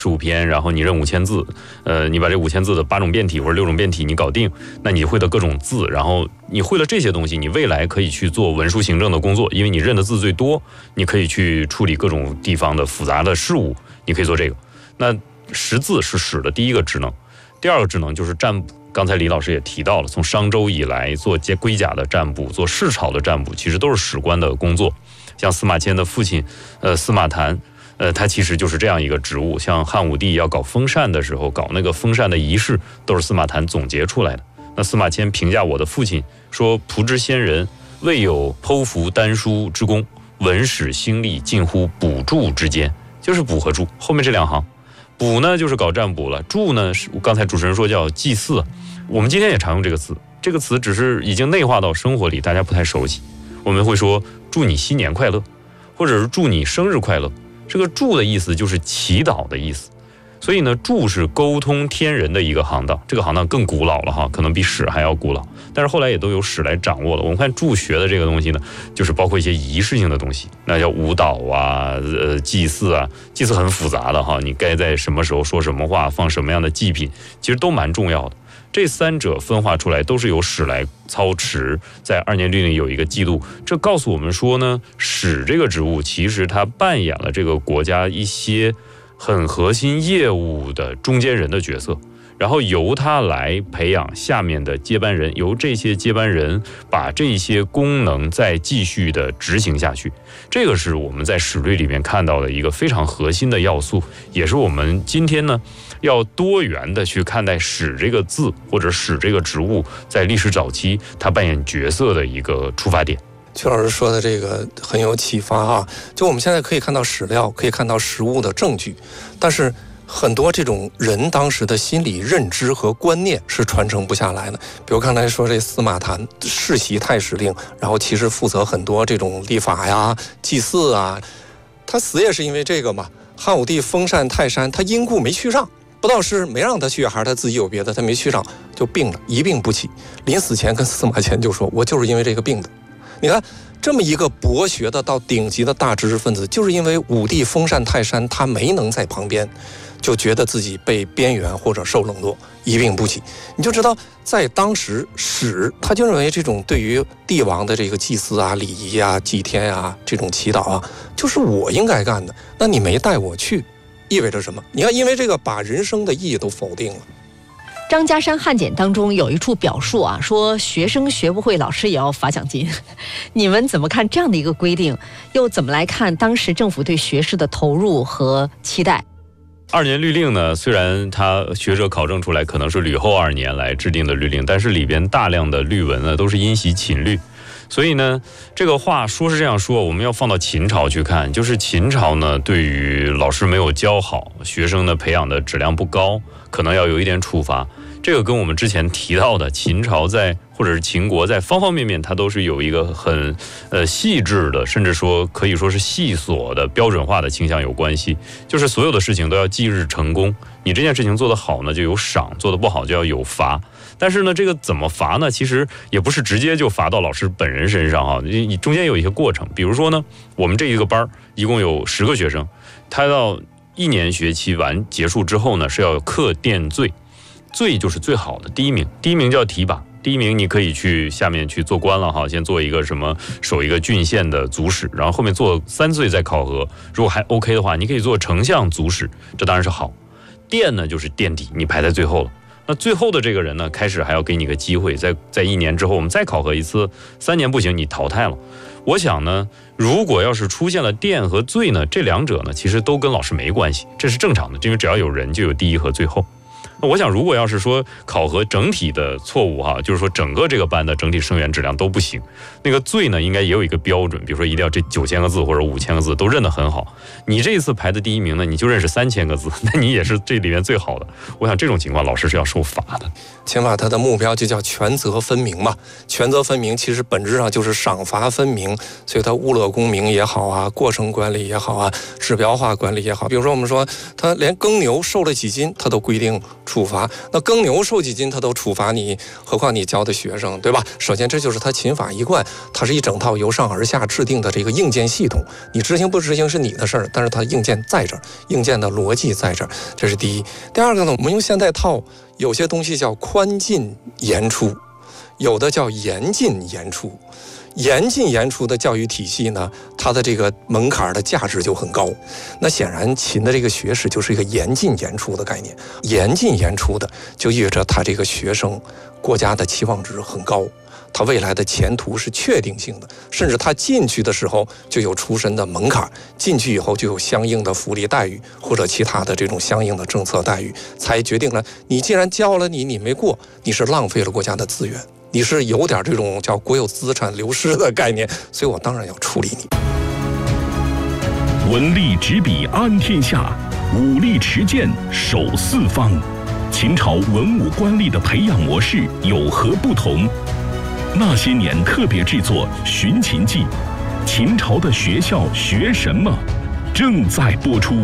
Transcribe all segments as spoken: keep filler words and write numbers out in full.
十五篇，然后你认五千字，呃，你把这五千字的八种变体或者六种变体你搞定，那你会的各种字，然后你会了这些东西，你未来可以去做文书行政的工作，因为你认的字最多，你可以去处理各种地方的复杂的事物，你可以做这个。那识字是史的第一个职能，第二个职能就是占卜。刚才李老师也提到了，从商周以来做龟甲的占卜，做市草的占卜，其实都是史官的工作。像司马迁的父亲，呃，司马谈。呃，它其实就是这样一个职务，像汉武帝要搞封禅的时候，搞那个封禅的仪式，都是司马谈总结出来的。那司马迁评价我的父亲说：“仆之先人，未有剖腹丹书之功，文史兴利近乎卜注之间。”就是卜和注，后面这两行，卜呢就是搞占卜了，注呢是刚才主持人说叫祭祀，我们今天也常用这个词，这个词只是已经内化到生活里，大家不太熟悉。我们会说祝你新年快乐，或者是祝你生日快乐。这个祝的意思就是祈祷的意思，所以呢，祝是沟通天人的一个行当，这个行当更古老了哈，可能比史还要古老，但是后来也都有史来掌握了。我们看祝学的这个东西呢，就是包括一些仪式性的东西，那叫舞蹈啊，呃，祭祀啊，祭祀很复杂的哈，你该在什么时候说什么话，放什么样的祭品，其实都蛮重要的。这三者分化出来都是由史来操持，在二年律令有一个记录，这告诉我们说呢，史这个职务其实它扮演了这个国家一些很核心业务的中间人的角色，然后由他来培养下面的接班人，由这些接班人把这些功能再继续的执行下去，这个是我们在史律里面看到的一个非常核心的要素，也是我们今天呢要多元的去看待史这个字或者史这个职务在历史早期它扮演角色的一个出发点。 曲老师说的这个很有启发啊！就我们现在可以看到史料，可以看到实物的证据，但是很多这种人当时的心理认知和观念是传承不下来的。比如刚才说这司马谈世袭太史令，然后其实负责很多这种历法呀、祭祀啊，他死也是因为这个嘛。汉武帝封禅泰山，他因故没去上。不知道是没让他去，还是他自己有别的，他没去上就病了，一病不起。临死前跟司马迁就说：“我就是因为这个病的。”你看，这么一个博学的到顶级的大知识分子，就是因为武帝封禅泰山，他没能在旁边，就觉得自己被边缘或者受冷落，一病不起。你就知道，在当时史他就认为这种对于帝王的这个祭祀啊、礼仪啊、祭天啊、这种祈祷啊，就是我应该干的。那你没带我去，意味着什么？你看，因为这个把人生的意义都否定了。 张家山汉简当中有一处表述啊，说学生学不会，老师也要罚奖金。你们怎么看这样的一个规定？又怎么来看当时政府对学士的投入和期待？ 二年律令呢，虽然它学者考证出来可能是吕后二年来制定的律令，但是里边大量的律文呢都是因袭秦律。所以呢，这个话说是这样说，我们要放到秦朝去看，就是秦朝呢，对于老师没有教好，学生呢培养的质量不高，可能要有一点处罚。这个跟我们之前提到的秦朝在或者是秦国在方方面面，它都是有一个很呃细致的，甚至说可以说是细琐的标准化的倾向有关系。就是所有的事情都要即日成功，你这件事情做得好呢就有赏，做得不好就要有罚。但是呢，这个怎么罚呢？其实也不是直接就罚到老师本人身上啊，你中间有一些过程。比如说呢，我们这一个班一共有十个学生，他到一年学期完结束之后呢，是要课殿最，最就是最好的第一名，第一名叫提拔。第一名你可以去下面去做官了哈，先做一个什么守一个郡县的族史，然后后面做三岁再考核，如果还 OK 的话，你可以做丞相族史，这当然是好。殿呢就是垫底，你排在最后了。那最后的这个人呢，开始还要给你个机会，在在一年之后我们再考核一次，三年不行你淘汰了。我想呢，如果要是出现了殿和最呢，这两者呢其实都跟老师没关系，这是正常的，因为只要有人就有第一和最后。那我想如果要是说考核整体的错误哈，就是说整个这个班的整体生源质量都不行，那个最呢应该也有一个标准，比如说一定要这九千个字或者五千个字都认得很好。你这一次排的第一名呢，你就认识三千个字，那你也是这里面最好的。我想这种情况老师是要受罚的。 秦法他的目标就叫权责分明嘛，权责分明其实本质上就是赏罚分明，所以他物乐公明也好啊，过程管理也好啊，指标化管理也好，比如说我们说他连耕牛瘦了几斤他都规定处罚。那耕牛受几斤他都处罚你，何况你教的学生，对吧？首先这就是他秦法一贯，它是一整套由上而下制定的这个硬件系统，你执行不执行是你的事儿，但是它硬件在这儿，硬件的逻辑在这儿，这是第一。第二个呢，我们用现代套，有些东西叫宽进严出，有的叫严进严出。严进严出的教育体系呢，它的这个门槛的价值就很高。那显然秦的这个学识就是一个严进严出的概念，严进严出的就意味着他这个学生国家的期望值很高，他未来的前途是确定性的，甚至他进去的时候就有出身的门槛，进去以后就有相应的福利待遇或者其他的这种相应的政策待遇，才决定了你既然教了你，你没过，你是浪费了国家的资源，你是有点这种叫国有资产流失的概念，所以我当然要处理你。 文力执笔安天下，武力持剑守四方。秦朝文武官吏的培养模式有何不同？那些年特别制作《寻秦记》，秦朝的学校学什么？正在播出。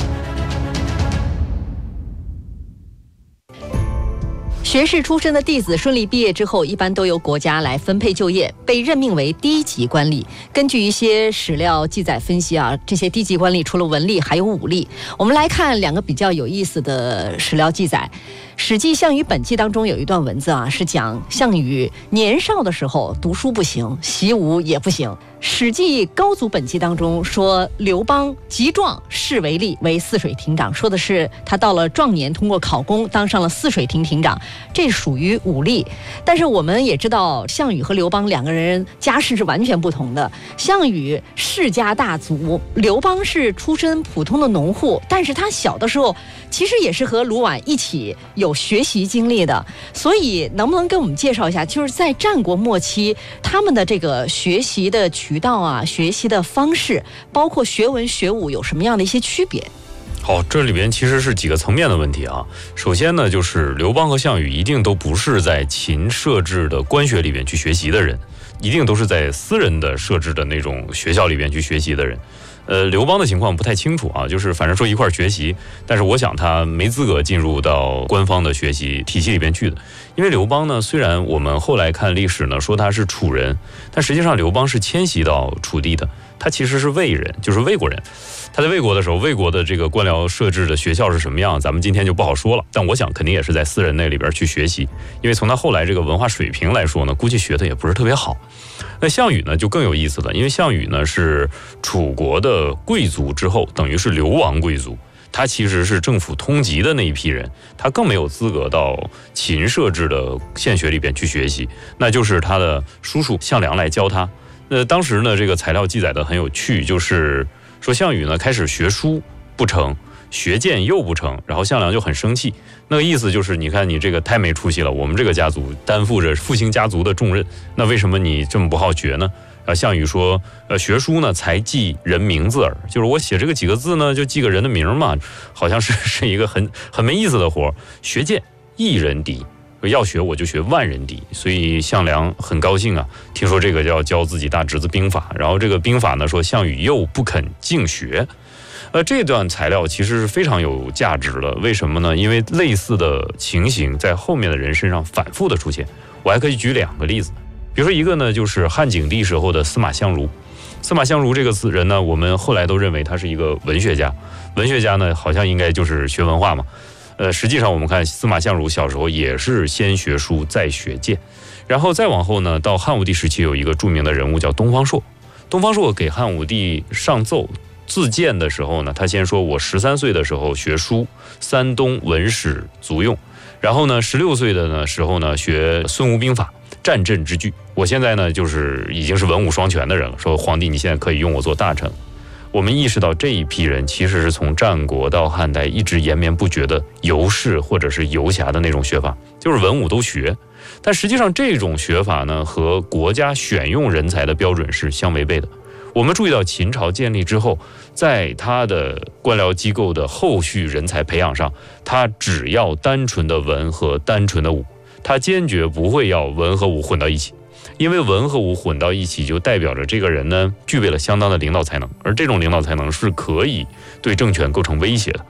学士出身的弟子顺利毕业之后，一般都由国家来分配就业，被任命为低级官吏。根据一些史料记载分析啊，这些低级官吏除了文吏，还有武吏。我们来看两个比较有意思的史料记载。《史记·项羽本纪》当中有一段文字啊，是讲项羽年少的时候读书不行，习武也不行。《史记·高祖本纪》当中说，刘邦极壮，仕为吏，为泗水亭长，说的是他到了壮年，通过考功当上了泗水亭亭长，这属于武吏。但是我们也知道，项羽和刘邦两个人家世是完全不同的。项羽世家大族，刘邦是出身普通的农户，但是他小的时候其实也是和卢绾一起有学习经历的。所以能不能给我们介绍一下，就是在战国末期他们的这个学习的渠道啊，学习的方式，包括学文学武有什么样的一些区别？ 好，这里边其实是几个层面的问题啊。首先呢，就是刘邦和项羽一定都不是在秦设置的官学里边去学习的人，一定都是在私人的设置的那种学校里边去学习的人。呃，刘邦的情况不太清楚啊，就是反正说一块学习，但是我想他没资格进入到官方的学习体系里边去的。因为刘邦呢，虽然我们后来看历史呢说他是楚人，但实际上刘邦是迁徙到楚地的，他其实是魏人，就是魏国人。他在魏国的时候，魏国的这个官僚设置的学校是什么样，咱们今天就不好说了，但我想肯定也是在私人那里边去学习，因为从他后来这个文化水平来说呢，估计学的也不是特别好。那项羽呢就更有意思了，因为项羽呢是楚国的贵族之后，等于是流亡贵族，他其实是政府通缉的那一批人，他更没有资格到秦设置的县学里边去学习，那就是他的叔叔项梁来教他。那当时呢，这个材料记载的很有趣，就是说项羽呢开始学书不成，学剑又不成，然后项梁就很生气，那个意思就是你看你这个太没出息了，我们这个家族担负着复兴家族的重任，那为什么你这么不好学呢？啊，项羽说，呃，学书呢才记人名字耳，就是我写这个几个字呢，就记个人的名嘛，好像是是一个很很没意思的活。学剑一人敌，要学我就学万人敌，所以项梁很高兴啊，听说这个要教自己大侄子兵法，然后这个兵法呢说项羽又不肯敬学。呃，这段材料其实是非常有价值的，为什么呢？因为类似的情形在后面的人身上反复的出现。我还可以举两个例子，比如说一个呢，就是汉景帝时候的司马相如。司马相如这个人呢，我们后来都认为他是一个文学家，文学家呢好像应该就是学文化嘛。呃，实际上我们看司马相如小时候也是先学书再学剑，然后再往后呢，到汉武帝时期有一个著名的人物叫东方朔。东方朔给汉武帝上奏自荐的时候呢，他先说我十三岁的时候学书，山东文史足用，然后呢十六岁的呢时候呢学孙吴兵法，战阵之具，我现在呢就是已经是文武双全的人了，说皇帝你现在可以用我做大臣。我们意识到这一批人其实是从战国到汉代一直延绵不绝的游士或者是游侠的那种学法，就是文武都学。但实际上这种学法呢和国家选用人才的标准是相违背的。我们注意到秦朝建立之后，在他的官僚机构的后续人才培养上，他只要单纯的文和单纯的武，他坚决不会要文和武混到一起，因为文和武混到一起就代表着这个人呢具备了相当的领导才能，而这种领导才能是可以对政权构成威胁的。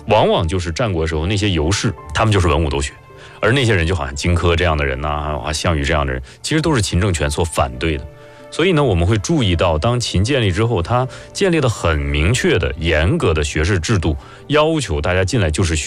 往往就是战国时候那些游士，他们就是文武都学，而那些人就好像荆轲这样的人呐、啊，项羽这样的人，其实都是秦政权所反对的。所以呢，我们会注意到，当秦建立之后，他建立了很明确的、严格的学士制度，要求大家进来就是学。